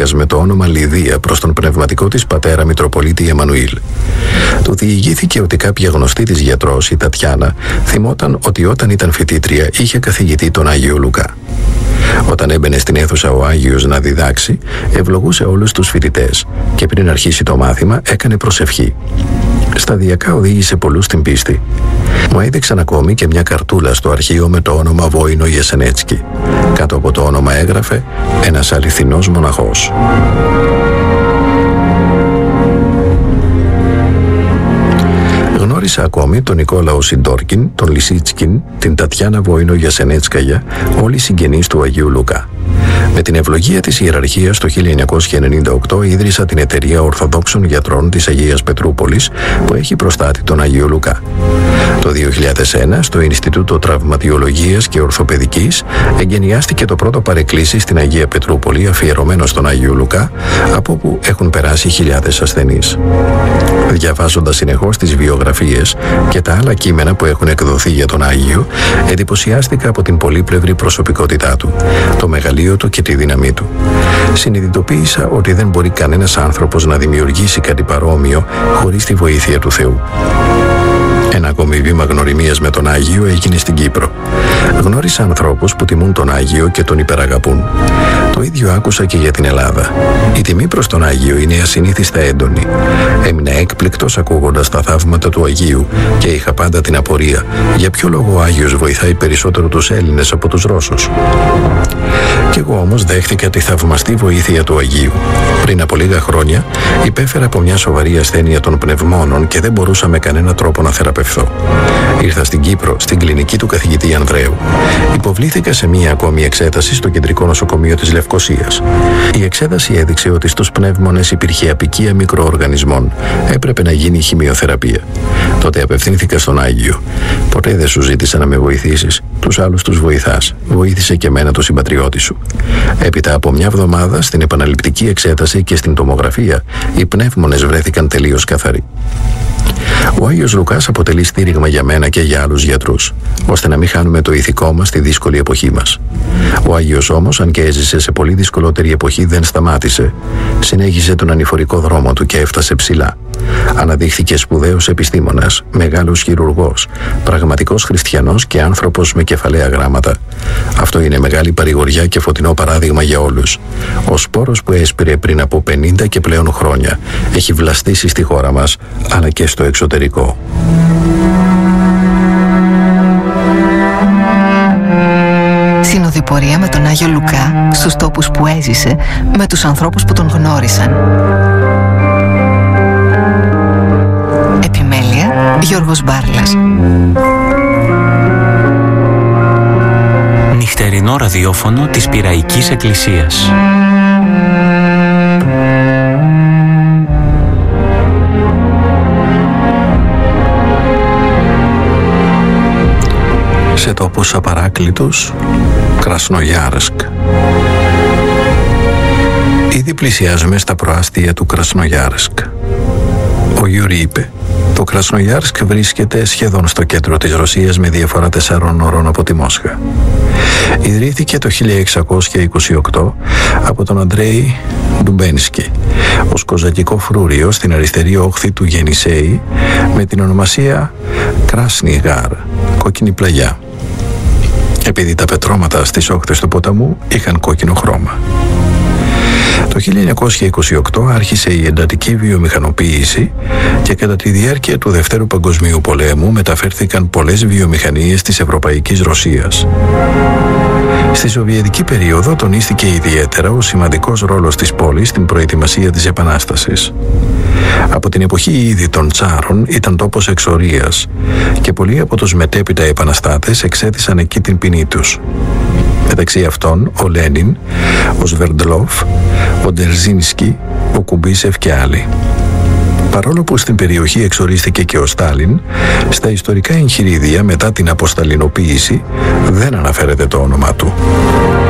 γυναίκας με το όνομα Λιδία προς τον πνευματικό της πατέρα Μητροπολίτη Εμμανουήλ. Του διηγήθηκε ότι κάποια γνωστή της γιατρός, η Τατιάνα, θυμόταν ότι όταν ήταν φοιτήτρια είχε καθηγητή τον Άγιο Λουκά. Όταν έμπαινε στην αίθουσα ο Άγιος να διδάξει, ευλογούσε όλους τους φοιτητές και πριν αρχίσει το μάθημα έκανε προσευχή. Σταδιακά οδήγησε πολλούς στην πίστη. Μου έδειξαν ακόμη και μια καρτούλα στο αρχείο με το όνομα Βόινο Γεσενέτσκι. Κάτω από το όνομα έγραφε «Ένας αληθινός μοναχός». Γνώρισα ακόμη τον Νικόλαο Σιντόρκιν, τον Λισίτσκιν, την Τατιάνα Βόινο Γιασενέτσκαγια, όλοι συγγενείς του Αγίου Λουκά. Με την ευλογία της ιεραρχίας το 1998 ίδρυσα την εταιρεία Ορθοδόξων Γιατρών της Αγίας Πετρούπολης που έχει προστάτη τον Αγίο Λουκά. Το 2001 στο Ινστιτούτο Τραυματιολογίας και Ορθοπαιδικής εγκαινιάστηκε το πρώτο παρεκκλήσι στην Αγία Πετρούπολη αφιερωμένο στον Άγιο Λουκά, από όπου έχουν περάσει χιλιάδες ασθενείς. Διαβάζοντας συνεχώς τις βιογραφίες και τα άλλα κείμενα που έχουν εκδοθεί για τον Άγιο, εντυπωσιάστηκα από την πολύπλευρη προσωπικότητά του, το μεγαλείο του και τη δύναμή του. Συνειδητοποίησα ότι δεν μπορεί κανένας άνθρωπος να δημιουργήσει κάτι παρόμοιο χωρίς τη βοήθεια του Θεού. Ένα ακόμη βήμα γνωριμίας με τον Άγιο έγινε στην Κύπρο. Γνώρισα ανθρώπους που τιμούν τον Άγιο και τον υπεραγαπούν. Το ίδιο άκουσα και για την Ελλάδα. Η τιμή προς τον Άγιο είναι ασυνήθιστα έντονη. Έμεινα έκπληκτος ακούγοντας τα θαύματα του Αγίου και είχα πάντα την απορία για ποιο λόγο ο Άγιος βοηθάει περισσότερο τους Έλληνες από τους Ρώσους. Κι εγώ όμως δέχτηκα τη θαυμαστή βοήθεια του Αγίου. Πριν από λίγα χρόνια υπέφερα από μια σοβαρή ασθένεια των πνευμόνων και δεν μπορούσα με κανένα τρόπο να θεραπευθώ. Ήρθα στην Κύπρο, στην κλινική του καθηγητή Ανδρέου. Υποβλήθηκα σε μία ακόμη εξέταση στο Κεντρικό Νοσοκομείο της Λευκωσίας. Η εξέταση έδειξε ότι στους πνεύμονες υπήρχε απικία μικροοργανισμών. Έπρεπε να γίνει χημειοθεραπεία. Τότε απευθύνθηκα στον Άγιο. Ποτέ δεν σου ζήτησα να με βοηθήσεις. Τους άλλους τους βοηθάς. Βοήθησε και εμένα το συμπατριώτη σου. Έπειτα από μια εβδομάδα, στην επαναληπτική εξέταση και στην τομογραφία, οι πνεύμονες βρέθηκαν τελείως καθαροί. Ο Άγιος Λουκάς αποτελεί στήριγμα για μένα και για άλλους γιατρούς, ώστε να μην χάνουμε το ηθικό μας στη δύσκολη εποχή μας. Ο Άγιος όμως, αν και έζησε σε πολύ δυσκολότερη εποχή, δεν σταμάτησε. Συνέχισε τον ανηφορικό δρόμο του και έφτασε ψηλά. Αναδείχθηκε σπουδαίος επιστήμονας, μεγάλος χειρουργός, πραγματικός χριστιανός και άνθρωπος με κεφαλαία γράμματα. Αυτό είναι μεγάλη παρηγοριά και φωτεινό παράδειγμα για όλους. Ο σπόρος που έσπηρε πριν από 50 και πλέον χρόνια έχει βλαστήσει στη χώρα μας, αλλά και στο εξωτερικό. Συνοδοιπορία με τον Άγιο Λουκά στους τόπους που έζησε, με τους ανθρώπους που τον γνώρισαν. Επιμέλεια Γιώργος Μπάρλας. Νυχτερινό ραδιόφωνο της Πειραϊκής Εκκλησίας. Σε τόπους απαράκλητους, Κρασνογιάρσκ. Ήδη πλησιάζουμε στα προάστια του Κρασνογιάρσκ. Ο Γιούρι είπε: το Κρασνογιάρσκ βρίσκεται σχεδόν στο κέντρο της Ρωσίας με διαφορά 4 ώρων από τη Μόσχα. Ιδρύθηκε το 1628 από τον Αντρέι Ντουμπένσκι ως κοζακικό φρούριο στην αριστερή όχθη του Γενισέη με την ονομασία Κράσνιγάρ, κόκκινη πλαγιά, επειδή τα πετρώματα στις όχθες του ποταμού είχαν κόκκινο χρώμα. Το 1928 άρχισε η εντατική βιομηχανοποίηση και κατά τη διάρκεια του Δευτέρου Παγκοσμίου Πολέμου μεταφέρθηκαν πολλές βιομηχανίες της Ευρωπαϊκής Ρωσίας. Στη Σοβιετική περίοδο τονίστηκε ιδιαίτερα ο σημαντικός ρόλος της πόλης στην προετοιμασία της Επανάστασης. Από την εποχή ήδη των Τσάρων ήταν τόπος εξορίας και πολλοί από τους μετέπειτα επαναστάτες εξέθησαν εκεί την ποινή τους. Μεταξύ αυτών ο Λένιν, ο Σβερντλόφ, ο Ντερζίνσκι, ο Κουμπίσεφ και άλλοι. Παρόλο που στην περιοχή εξορίστηκε και ο Στάλιν, στα ιστορικά εγχειρίδια μετά την αποσταλινοποίηση δεν αναφέρεται το όνομά του.